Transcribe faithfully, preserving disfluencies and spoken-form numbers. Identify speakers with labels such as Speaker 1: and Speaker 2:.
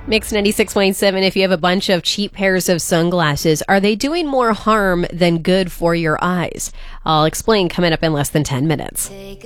Speaker 1: Mix ninety-six point seven. If you have a bunch of cheap pairs of sunglasses, are they doing more harm than good for your eyes? I'll explain coming up in less than ten minutes.